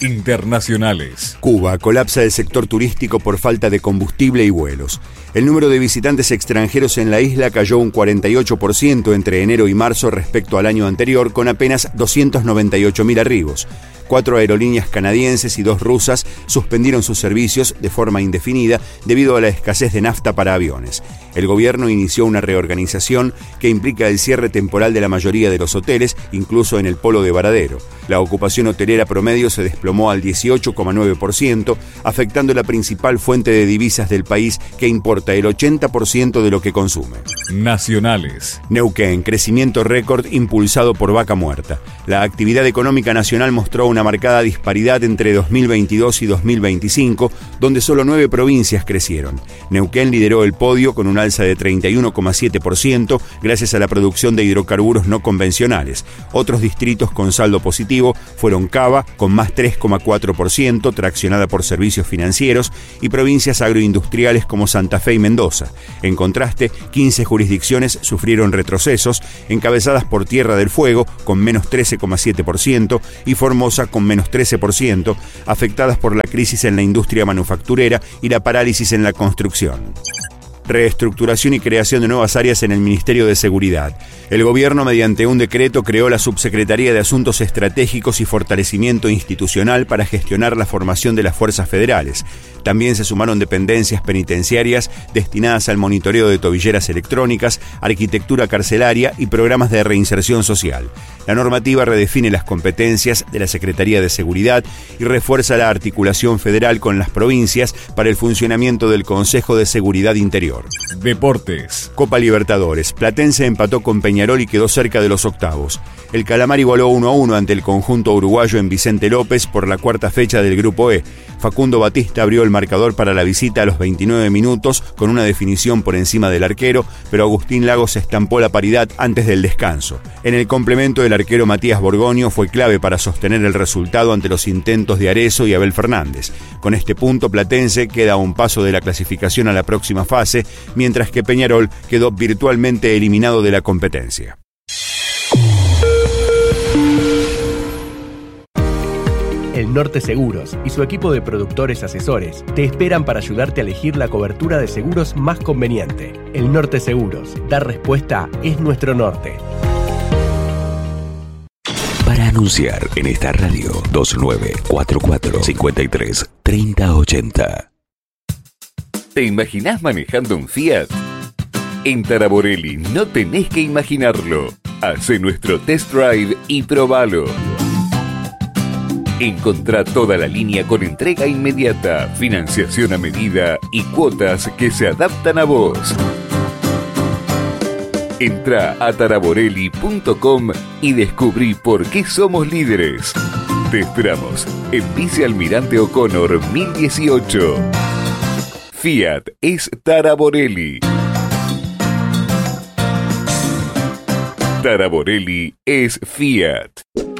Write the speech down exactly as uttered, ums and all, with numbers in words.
Internacionales. Cuba colapsa el sector turístico por falta de combustible y vuelos. El número de visitantes extranjeros en la isla cayó un cuarenta y ocho por ciento entre enero y marzo respecto al año anterior, con apenas doscientos noventa y ocho mil arribos. Cuatro aerolíneas canadienses y dos rusas suspendieron sus servicios de forma indefinida debido a la escasez de nafta para aviones. El gobierno inició una reorganización que implica el cierre temporal de la mayoría de los hoteles, incluso en el polo de Varadero. La ocupación hotelera promedio se desplomó al dieciocho coma nueve por ciento, afectando la principal fuente de divisas del país, que importa el ochenta por ciento de lo que consume. Nacionales. Neuquén, crecimiento récord impulsado por Vaca Muerta. La actividad económica nacional mostró una marcada disparidad entre dos mil veintidós y dos mil veinticinco, donde solo nueve provincias crecieron. Neuquén lideró el podio con un alza de treinta y uno coma siete por ciento gracias a la producción de hidrocarburos no convencionales. Otros distritos con saldo positivo fueron Cava, con más tres coma cuatro por ciento, traccionada por servicios financieros, y provincias agroindustriales como Santa Fe y Mendoza. En contraste, quince jurisdicciones sufrieron retrocesos, encabezadas por Tierra del Fuego, con menos trece coma siete por ciento, y Formosa, con menos trece por ciento, afectadas por la crisis en la industria manufacturera y la parálisis en la construcción. Reestructuración y creación de nuevas áreas en el Ministerio de Seguridad. El gobierno, mediante un decreto, creó la Subsecretaría de Asuntos Estratégicos y Fortalecimiento Institucional para gestionar la formación de las fuerzas federales. También se sumaron dependencias penitenciarias destinadas al monitoreo de tobilleras electrónicas, arquitectura carcelaria y programas de reinserción social. La normativa redefine las competencias de la Secretaría de Seguridad y refuerza la articulación federal con las provincias para el funcionamiento del Consejo de Seguridad Interior. Deportes. Copa Libertadores. Platense empató con Peñarol y quedó cerca de los octavos. El Calamar igualó uno a uno ante el conjunto uruguayo en Vicente López por la cuarta fecha del Grupo E. Facundo Batista abrió el marcador para la visita a los veintinueve minutos con una definición por encima del arquero, pero Agustín Lagos estampó la paridad antes del descanso. En el complemento, el arquero Matías Borgoño fue clave para sostener el resultado ante los intentos de Arezzo y Abel Fernández. Con este punto, Platense queda a un paso de la clasificación a la próxima fase, mientras que Peñarol quedó virtualmente eliminado de la competencia. El Norte Seguros y su equipo de productores asesores te esperan para ayudarte a elegir la cobertura de seguros más conveniente. El Norte Seguros, dar respuesta es nuestro norte. Para anunciar en esta radio, dos nueve cuatro cuatro cinco tres tres cero ocho cero. ¿Te imaginás manejando un Fiat? En Taraborelli no tenés que imaginarlo. Hacé nuestro test drive y probalo. Encontrá toda la línea con entrega inmediata, financiación a medida y cuotas que se adaptan a vos. Entrá a taraborelli punto com y descubrí por qué somos líderes. Te esperamos en Vice Almirante O'Connor mil dieciocho. Fiat es Taraborelli. Taraborelli es Fiat.